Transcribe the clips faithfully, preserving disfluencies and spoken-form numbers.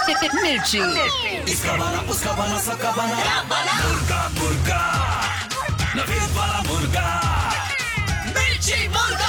मिर्ची। इसका वाला उसका बना सबका बना मुर्गा मुर्गा नवीद वाला मुर्गा मिर्ची मुर्गा।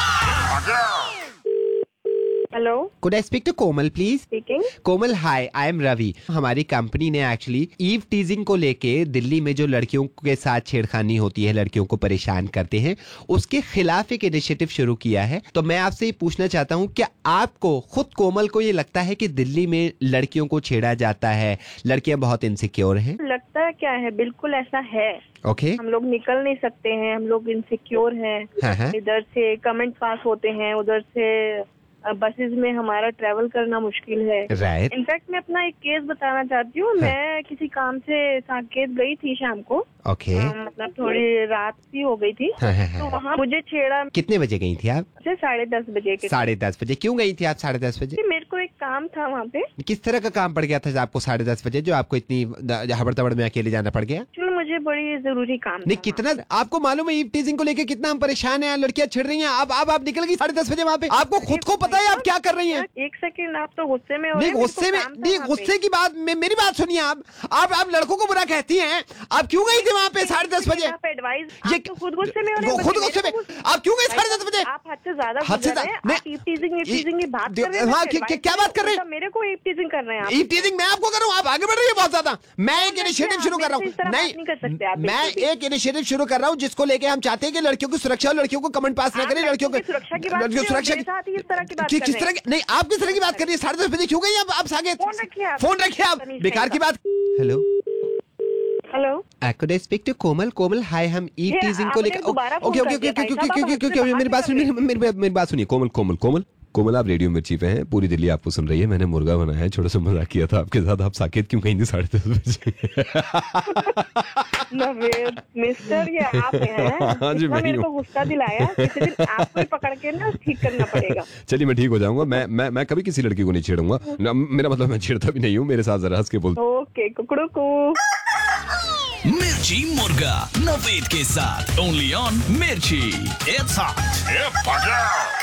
Hello, Could I speak to Komal, please? Speaking. Komal, hi, I am Ravi. हमारी कंपनी ने एक्चुअली ईव टीजिंग को लेके दिल्ली में जो लड़कियों के साथ छेड़खानी होती है, लड़कियों को परेशान करते हैं, उसके खिलाफ एक इनिशिएटिव शुरू किया है। तो मैं आपसे ये पूछना चाहता हूँ, क्या आपको खुद कोमल को ये लगता है कि दिल्ली में लड़कियों को छेड़ा जाता है, लड़कियां बहुत इनसिक्योर हैं? लगता है क्या है, बिल्कुल ऐसा है। ओके हम लोग निकल नहीं सकते हैं, हम लोग इनसिक्योर हैं। हाँ, हाँ। इधर से कमेंट पास होते हैं, उधर से बसेस में हमारा ट्रैवल करना मुश्किल है। राइट। इनफैक्ट मैं अपना एक केस बताना चाहती हूँ। मैं किसी काम से साकेत गई थी शाम को। ओके। हाँ, मतलब थोड़ी रात सी हो गई थी। हाँ, हाँ, हाँ। तो वहाँ मुझे छेड़ा। कितने बजे गई थी आप? से साढ़े दस बजे के। साढ़े दस बजे। क्यों गई थी आप साढ़े दस बजे? मेरे को एक काम था वहाँ पे। किस तरह का काम पड़ गया था आपको साढ़े दस बजे, जो आपको इतनी हबड़ तबड़ में अकेले जाना पड़ गया? चलो, मुझे बड़ी जरूरी काम नहीं, था। कितना आपको मालूम है ईव टीजिंग को लेके कितना हम परेशान हैं, लड़कियां छिड़ रही हैं। अब आप आप निकल गई साढ़े दस बजे वहाँ पे, आपको खुद को पता है आप क्या कर रही हैं? एक सेकंड, आप तो गुस्से में हो नहीं, रहे हैं। गुस्से में मेरे को काम था नहीं, वहाँ गुस्से पे। की बात मे- मेरी बात सुनिए। आप आप आप लड़कों को बुरा कहती हैं। आप क्यों गई थी वहाँ पे साढ़े दस बजे? आप एडवाइस, ये आप तो खुद गुस्से में हो रहे हैं। खुद बच्चे, गुस्से में मेरे को गुस्से- आप क्यों गई साढ़े दस बजे? आप हद से ज्यादा हद से गुस्से ज्यादा- हैं। आप नहीं, ईव टीजिंग ईव ये- टीजिंग की बात कर रहे हैं। हाँ, बच्चे क्या- क्या- advice क्या बात कर रहे हैं? मतलब मेरे को ईव टीजिंग कर रहे हैं आप। ईव टीजिंग मैं आपको कर रहा हूँ, आप आगे बढ़ रही है बहुत ज्यादा। मैं एक इनिशिएटिव शुरू कर रहा इस तरह हूँ। बात नहीं कर सकते आप, मैं बिल्कुल भी। एक इनिशिएटिव शुरू कर रहा हूँ जिसको लेके हम चाहते हैं कि लड़कियों की सुरक्षा और लड़कियों को कमेंट पास ना आप करें। लड़कियों लड़कियों की सुरक्षा की बात लड़कियों कर रहे हो, सुरक्षा मेरे साथ ही इस तरह की बात कि- कर किस रहे तरह की नहीं, आप किस तरह की बात कर रही है? साढ़े दस बजे क्यों गई आप आप साकेत? फोन रखिए आप। फोन रखिए आप, तमीज़ बेकार की नहीं बात। Hello, hello. Could I speak to कोमल? कोमल, हाय, हम ईव ये टीजिंग को आपने लेकर दोबारा फोन ओके ओके कर ओके दिया ओके भाई ओके साहब, ओके आप ओके हमसे मेरी बात बात सुनिए, मेरी बात मेरी बात सुनिए। कोमल कोमल कोमल, आप रेडियो मिर्ची पे हैं, पूरी दिल्ली आपको सुन रही है। मैंने मुर्गा बनाया है, छोटा सा मजाक किया था आपके साथ। आप साकेत क्यों कहीं थी साढ़े दस बजे? नवेद, मिस्टर, ये आप हैं? हाँ जी, इतना मैं ही मेरे को हूँ। गुस्सा दिलाया। किसी दिन आपको ही पकड़ के ना ठीक करना पड़ेगा। चलिए, मैं ठीक हो जाऊंगा। मैं मैं मैं कभी किसी लड़की को नहीं छेड़ूंगा। न- मेरा मतलब मैं छेड़ता भी नहीं हूँ। मेरे साथ जरा हंस के बोल। ओके, कुकड़ू को। मिर्ची मुर्गा नवीद के साथ ओनली ऑन मिर्ची। It's hot.